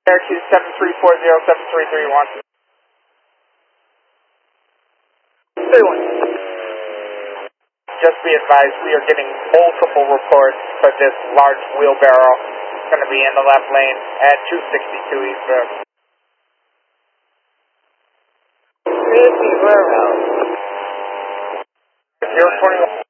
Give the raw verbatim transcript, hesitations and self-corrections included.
Air Q seven three four zero seven three three one. three one. Just be advised, we are getting multiple reports for this large wheelbarrow. It's going to be in the left lane at two sixty-two East Road. Wheelbarrow. zero twenty-one.